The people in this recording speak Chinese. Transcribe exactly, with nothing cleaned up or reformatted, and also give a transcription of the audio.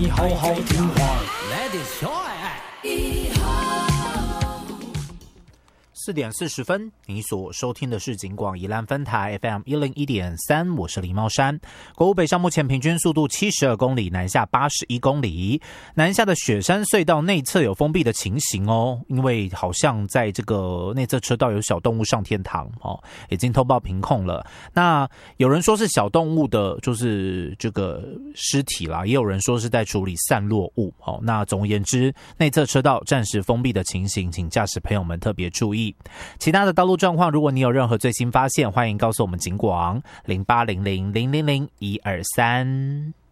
你好好听话。 来点小爱爱。 四点四十分，你所收听的是警广宜兰分台 F M 一零一点三，我是林茂山。国五北上目前平均速度七十二公里，南下八十一公里。南下的雪山隧道内侧有封闭的情形哦，因为好像在这个内侧车道有小动物上天堂哦，已经通报评控了。那有人说是小动物的，就是这个尸体啦，也有人说是在处理散落物哦。那总而言之，内侧车道暂时封闭的情形，请驾驶朋友们特别注意。其他的道路状况，如果你有任何最新发现，欢迎告诉我们警广零八零零零零零一二三。